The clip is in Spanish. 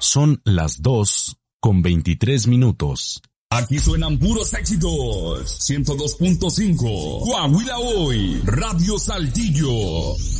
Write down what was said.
Son las 2:23. Aquí suenan puros éxitos. 102.5. Coahuila Hoy. Radio Saltillo.